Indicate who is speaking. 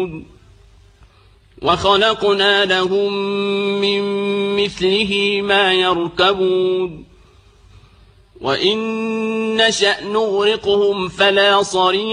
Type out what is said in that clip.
Speaker 1: يعلمون وخلقنا لهم من مثله ما يركبون وإن نشأ نغرقهم فلا صريخ